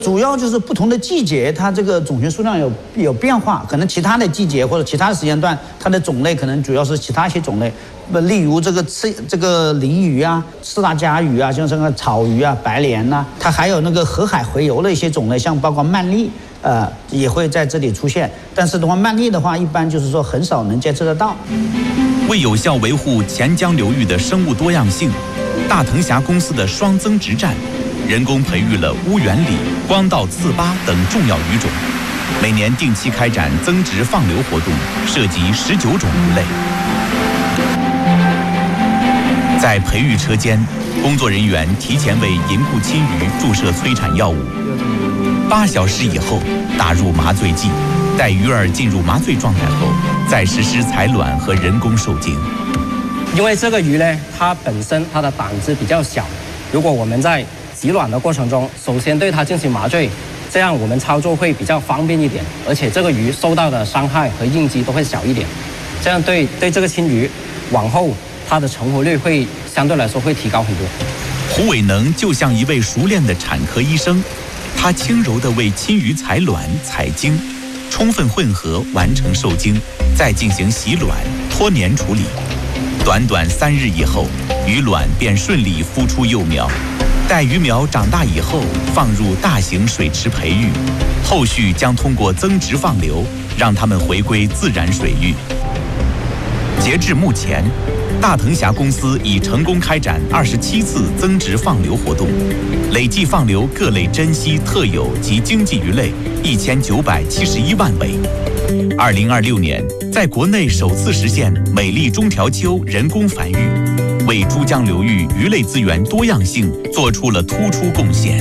主要就是不同的季节，它这个种群数量有变化，可能其他的季节或者其他的时间段，它的种类可能主要是其他一些种类，例如这个鲮鱼啊、四大家鱼啊，像这个草鱼啊、白鲢呐，它还有那个河海洄游的一些种类，像包括鳗鲡，也会在这里出现。但是的话，鳗鲡的话，一般就是说很少能监测得到。 为有效维护钱江流域的生物多样性，大藤峡公司的双增殖站。人工培育了乌源里、光道刺巴等重要鱼种，每年定期开展增殖放流活动，涉及19种鱼类。在培育车间，工作人员提前为银库亲鱼注射催产药物，8小时以后打入麻醉剂，待鱼儿进入麻醉状态后，再实施采卵和人工受精。 因为这个鱼呢，它本身它的胆子比较小，如果我们在挤卵的过程中，首先对它进行麻醉，这样我们操作会比较方便一点，而且这个鱼受到的伤害和应激都会小一点，这样对这个青鱼往后它的成活率会相对来说会提高很多。 胡伟能就像一位熟练的产科医生，他轻柔地为青鱼采卵、采精，充分混合完成受精，再进行洗卵、脱粘处理。短短3日以后，鱼卵便顺利孵出幼苗。待鱼苗长大以后，放入大型水池培育，后续将通过增殖放流，让它们回归自然水域。截至目前，大藤峡公司已成功开展27次增殖放流活动，累计放流各类珍稀、特有及经济鱼类1971万尾。2026年，在国内首次实现美丽中条鳅人工繁育，为珠江流域鱼类资源多样性做出了突出贡献。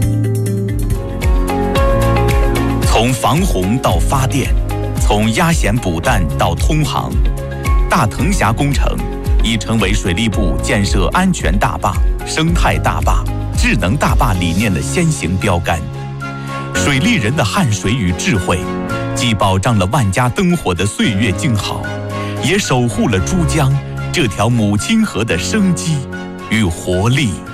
从防洪到发电，从压舷补氮到通航，大藤峡工程已成为水利部建设安全大坝、生态大坝、智能大坝理念的先行标杆。水利人的汗水与智慧，既保障了万家灯火的岁月静好，也守护了珠江这条母亲河的生机与活力。